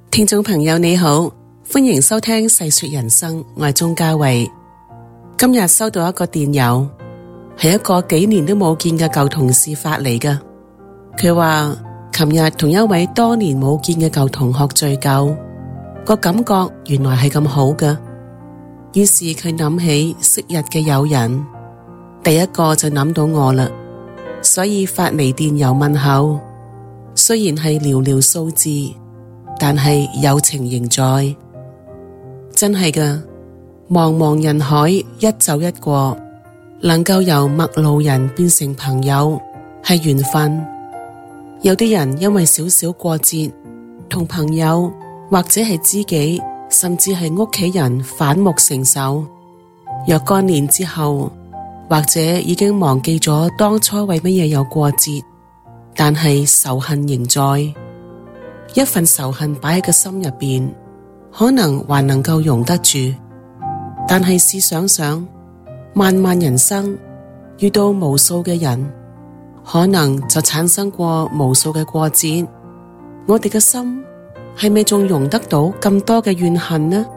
聽眾朋友你好，歡迎收聽細說人生，我係鍾嘉慧。今日收到一個電郵，係一個幾年都冇見嘅舊同事發嚟㗎。佢話琴日同一位多年冇見嘅舊同學聚舊，個感覺原來係咁好㗎。於是佢諗起昔日嘅友人，第一個就諗到我啦，所以發嚟電郵問候。雖然係寥寥數字，但係友情仍在。真係㗎，茫茫人海一走一過，能夠由陌路人變成朋友係緣分。有啲人因為少少過節，同朋友或者係知己，甚至係屋企人反目成仇。若干年之後，或者已經忘記咗當初為乜嘢有過節，但係仇恨仍在。一份仇恨擺喺個心入邊，可能還能夠容得住。但係試想想，漫漫人生遇到無數嘅人，可能就產生過無數嘅過節。我哋嘅心係咪仲容得到咁多嘅怨恨呢？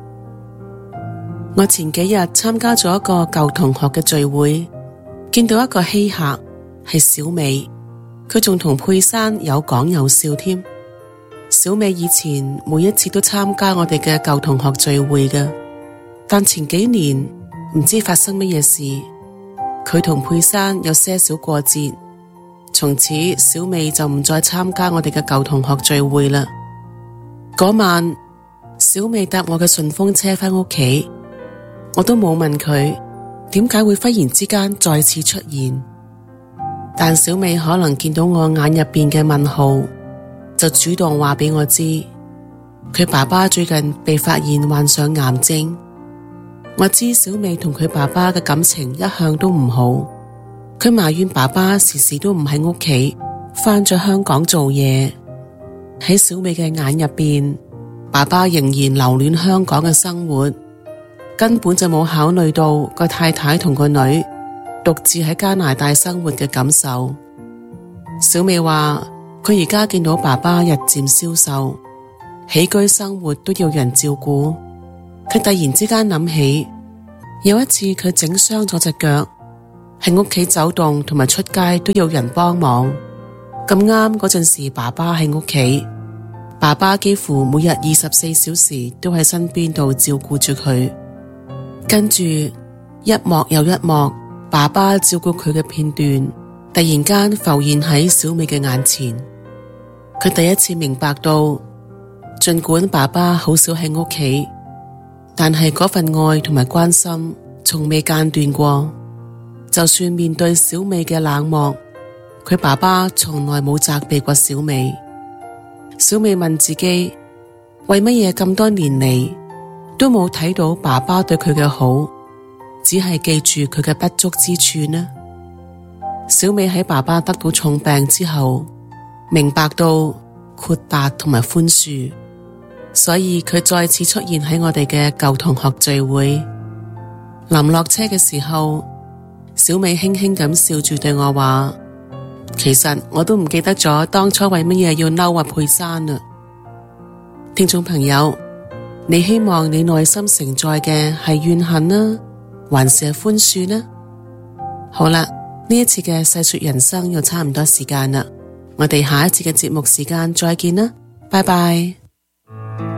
我前幾日參加咗一個舊同學嘅聚會，見到一個稀客係小美，佢仲同佩珊有講有笑添。小美以前每一次都參加我哋嘅舊同學聚會嘅，但前幾年唔知發生乜嘢事，佢同佩珊有些少過節，從此小美就唔再參加我哋嘅舊同學聚會啦。嗰晚，小美搭我嘅順風車返屋企，我都冇問佢點解會忽然之間再次出現，但小美可能見到我眼入邊嘅問號，就主動話俾我知，佢爸爸最近被發現患上癌症。我知小美同佢爸爸嘅感情一向都唔好，佢埋怨爸爸時時都唔喺屋企，返咗香港做嘢。喺小美嘅眼入邊，爸爸仍然留戀香港嘅生活，根本就冇考慮到個太太同個女獨自喺加拿大生活嘅感受。小美話佢而家見到爸爸日漸消瘦，起居生活都要人照顧。佢突然之間諗起，有一次佢整傷咗隻腳，喺屋企走動同埋出街都要人幫忙。咁啱嗰陣時爸爸喺屋企，爸爸幾乎每日24小時都喺身邊度照顧住佢。跟住一幕又一幕爸爸照顧佢嘅片段突然間浮現喺小美嘅眼前。佢第一次明白到，儘管爸爸好少喺屋企，但係嗰份愛同埋關心從未間斷過。就算面對小美嘅冷漠，佢爸爸從來冇責備過小美。小美問自己，為乜嘢咁多年嚟都冇睇到爸爸對佢嘅好，只係記住佢嘅不足之處呢？小美喺爸爸得到重病之後，明白到豁達同埋寬恕，所以佢再次出現喺我哋嘅舊同學聚會。臨落車嘅時候，小美輕輕咁笑住對我話，其實我都唔記得咗當初為乜嘢要嬲佩珊啦。聽眾朋友，你希望你內心承載嘅係怨恨呢，還是係寬恕呢？好啦，呢一次嘅細說人生又差唔多時間啦，我哋下一次嘅節目時間再見啦，拜拜。